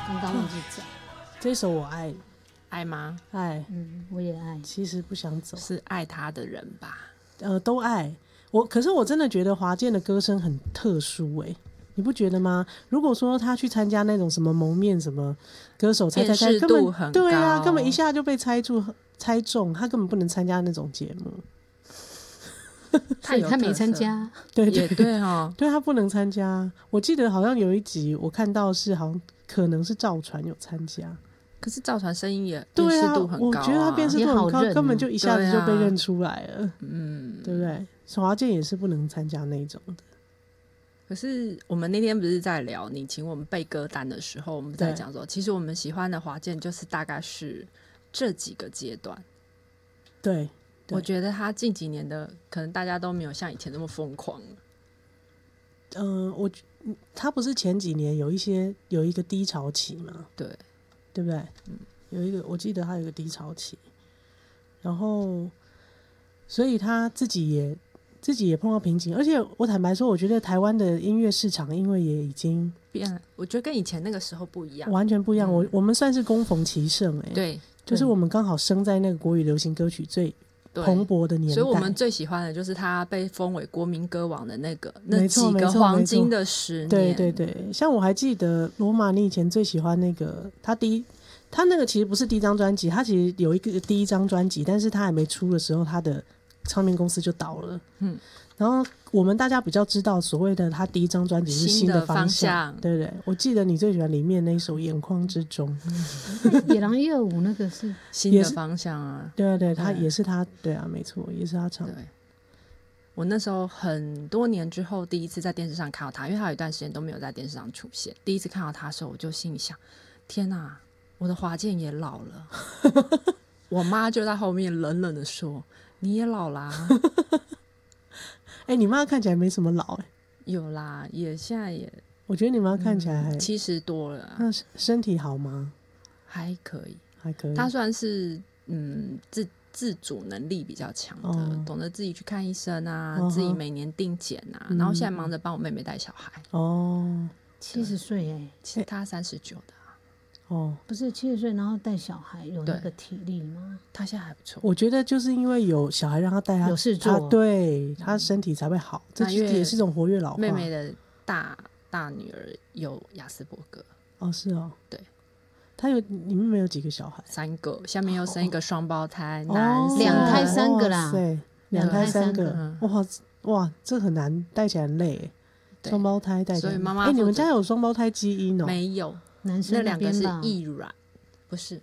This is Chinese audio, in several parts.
刚刚忘记讲。 这一首我爱吗？ 爱， 我也爱。 其实不想走， 是爱他的人吧？ 都爱我。可是我真的觉得华健的歌声很特殊你不觉得吗？如果说他去参加那种什么蒙面什么歌手猜， 辨识度很高， 对啊，根本一下就被猜中，他根本不能参加那种节目。 他没参加， 对也对哦， 对，他不能参加。我记得好像有一集我看到是好像可能是赵传有参加， 可是赵传声音也辨识度很高， 我觉得他辨识度很高，根本就一下子就被认出来了，对不对？华健也是不能参加那种的。 可是我们那天不是在聊你请我们背歌单的时候，我们在讲说，其实我们喜欢的华健就是大概是这几个阶段。 对， 我觉得他近几年的可能大家都没有像以前那么疯狂了。 他不是前几年有一个低潮期嘛？对不对？有一个我记得他有一个低潮期，然后所以他自己也碰到瓶颈，而且我坦白说，我觉得台湾的音乐市场因为也已经变了，我觉得跟以前那个时候不一样， 完全不一样。我们算是恭逢其盛对， 就是我们刚好生在那个国语流行歌曲最蓬勃的年代， 所以我们最喜欢的就是他被封为国民歌王的那几个黄金的10年。 对对对，像我还记得罗马，你以前最喜欢那个他那个其实不是第一张专辑，他其实有一个第一张专辑，但是他还没出的时候，他的唱片公司就倒了。然后我们大家比较知道所谓的他第一张专辑是新的方向，对不对？我记得你最喜欢里面那一首《眼眶之中》 野狼125那个是新的方向啊， 对啊对，他也是他，对啊没错，也是他唱的。 我那时候很多年之后第一次在电视上看到他，因为他有一段时间都没有在电视上出现，第一次看到他的时候我就心里想，天哪，我的华健也老了。我妈就在后面冷冷的说，你也老啦。 你妈看起来没什么老有啦，也现在也， 我觉得你妈看起来还 70多了。 那身体好吗？ 还可以， 还可以。 她算是自主能力比较强的，懂得自己去看医生啊，自己每年定检啊，然后现在忙着帮我妹妹带小孩。 70岁她39的。 不是70岁，然后带小孩，有那个体力吗？ 他现在还不错。 我觉得就是因为有小孩让他带他， 有事做， 对他身体才会好。这也是一种活跃老化。 妹妹的大女儿有亚斯伯格。 是哦， 对， 你妹妹有几个小孩 ？3个，下面又生一个双胞胎， 男2胎3个啦。 对，2胎3个，哇，这很难带起来很累。双胞胎带起来， 所以妈妈你们家有双胞胎基因没有。 男生那2个是异卵，不是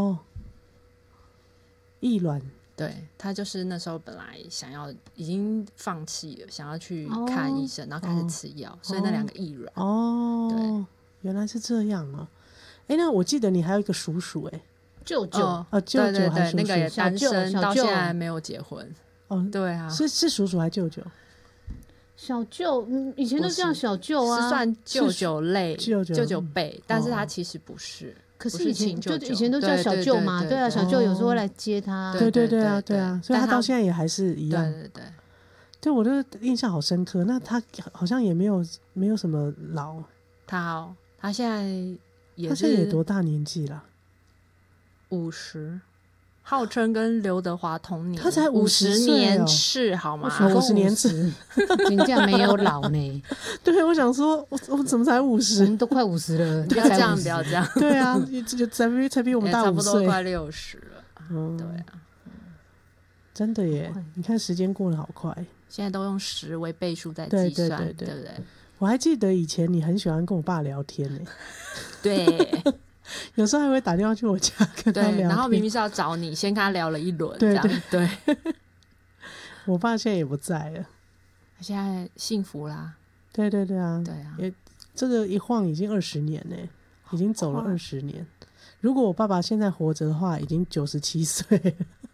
异卵。 对，他就是那时候本来已经放弃了，想要去看医生，然后开始吃药，所以那2个异卵。 对，原来是这样啊。那我记得你还有一个叔叔舅舅舅舅还是叔叔， 那个也单身到现在没有结婚。对啊， 是叔叔还是舅舅？ 小舅，以前都叫小舅啊， 是算舅舅类、舅舅辈，但是他其实不是。 可是以前都叫小舅嘛，对啊，小舅有时候会来接他， 对啊，所以他到现在也还是一样，对，我的印象好深刻。那他好像也没有什么老， 他现在也是， 他现在也多大年纪了 ？50。号称跟刘德华同年， 他才 50年次，好吗 ？50年次， 人家没有老呢。 对，我想说，我怎么才50？ 我们都快50了， 不要这样，不要这样。 对啊，才比我们大5岁， 差不多快60了。对啊， 真的耶！你看时间过得好快， 现在都用10为倍数在计算，对不对？ 我还记得以前你很喜欢跟我爸聊天呢。 对。 有时候还会打电话去我家跟他聊天， 然后明明是要找你，先跟他聊了一轮， 对对。 我爸现在也不在了， 他现在幸福啦。 对啊， 也这个一晃已经20年呢，已经走了20年。如果我爸爸现在活着的话，已经97岁了。